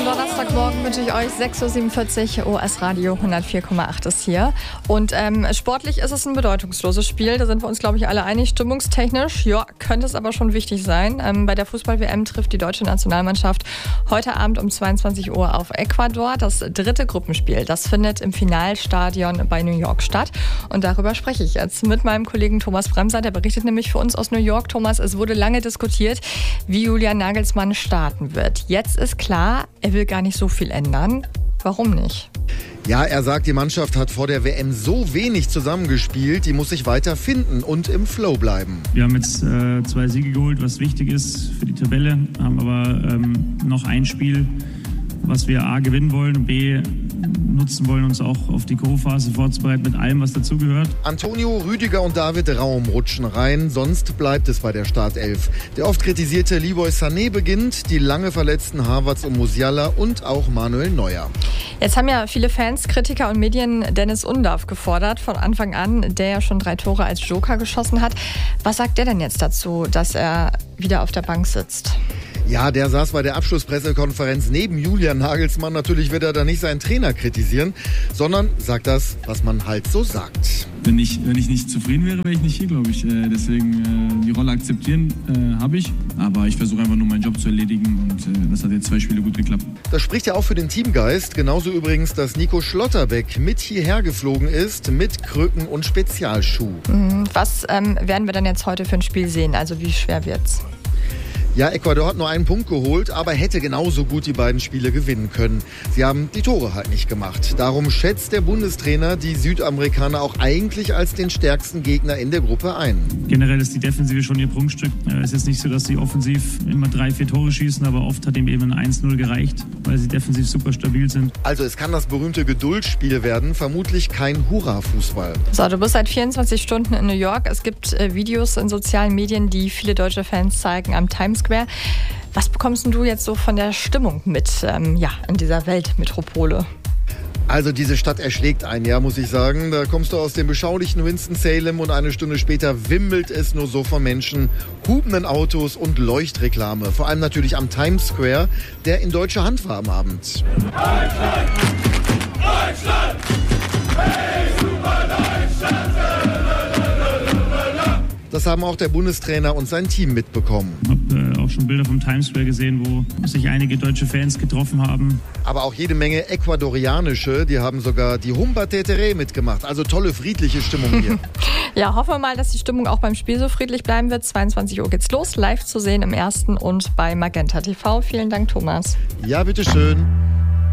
Donnerstagmorgen wünsche ich euch 6.47 Uhr, OS Radio 104,8 ist hier. Und sportlich ist es ein bedeutungsloses Spiel, da sind wir uns, glaube ich, alle einig. Stimmungstechnisch, ja, könnte es aber schon wichtig sein. Bei der Fußball-WM trifft die deutsche Nationalmannschaft heute Abend um 22 Uhr auf Ecuador. Das dritte Gruppenspiel, das findet im Finalstadion bei New York statt. Und darüber spreche ich jetzt mit meinem Kollegen Thomas Bremser, der berichtet nämlich für uns aus New York. Thomas, es wurde lange diskutiert, wie Julian Nagelsmann starten wird. Jetzt ist klar, er will gar nicht so viel ändern. Warum nicht? Ja, er sagt, die Mannschaft hat vor der WM so wenig zusammengespielt, die muss sich weiter finden und im Flow bleiben. Wir haben jetzt 2 Siege geholt, was wichtig ist für die Tabelle, haben aber noch ein Spiel, was wir A gewinnen wollen und B nutzen wollen, uns auch auf die K.O.-Phase vorzubereiten mit allem, was dazugehört. Antonio, Rüdiger und David Raum rutschen rein, sonst bleibt es bei der Startelf. Der oft kritisierte Leroy Sané beginnt, die lange verletzten Havertz und Musiala und auch Manuel Neuer. Jetzt haben ja viele Fans, Kritiker und Medien Dennis Undav gefordert, von Anfang an, der ja schon 3 Tore als Joker geschossen hat. Was sagt der denn jetzt dazu, dass er wieder auf der Bank sitzt? Ja, der saß bei der Abschlusspressekonferenz neben Julian Nagelsmann. Natürlich wird er da nicht seinen Trainer kritisieren, sondern sagt das, was man halt so sagt. Wenn ich nicht zufrieden wäre, wäre ich nicht hier, glaube ich. Deswegen die Rolle akzeptieren habe ich. Aber ich versuche einfach nur meinen Job zu erledigen und das hat jetzt 2 Spiele gut geklappt. Das spricht ja auch für den Teamgeist. Genauso übrigens, dass Nico Schlotterbeck mit hierher geflogen ist, mit Krücken und Spezialschuh. Was werden wir dann jetzt heute für ein Spiel sehen? Also wie schwer wird's? Ja, Ecuador hat nur einen Punkt geholt, aber hätte genauso gut die beiden Spiele gewinnen können. Sie haben die Tore halt nicht gemacht. Darum schätzt der Bundestrainer die Südamerikaner auch eigentlich als den stärksten Gegner in der Gruppe ein. Generell ist die Defensive schon ihr Prunkstück. Es ist jetzt nicht so, dass sie offensiv immer 3-4 Tore schießen, aber oft hat ihm eben ein 1-0 gereicht, weil sie defensiv super stabil sind. Also es kann das berühmte Geduldsspiel werden, vermutlich kein Hurra-Fußball. So, du bist seit 24 Stunden in New York. Es gibt Videos in sozialen Medien, die viele deutsche Fans zeigen am Times Square. Was bekommst du jetzt so von der Stimmung mit in dieser Weltmetropole? Also diese Stadt erschlägt einen, ja, muss ich sagen. Da kommst du aus dem beschaulichen Winston-Salem und eine Stunde später wimmelt es nur so von Menschen, hubenden Autos und Leuchtreklame. Vor allem natürlich am Times Square, der in deutscher Hand war am Abend. Deutschland! Deutschland! Hey, super Deutschland! Das haben auch der Bundestrainer und sein Team mitbekommen. Ich habe auch schon Bilder vom Times Square gesehen, wo sich einige deutsche Fans getroffen haben. Aber auch jede Menge ecuadorianische, die haben sogar die Humba Tetere mitgemacht. Also tolle, friedliche Stimmung hier. Ja, hoffen wir mal, dass die Stimmung auch beim Spiel so friedlich bleiben wird. 22 Uhr geht's los, live zu sehen im Ersten und bei Magenta TV. Vielen Dank, Thomas. Ja, bitteschön.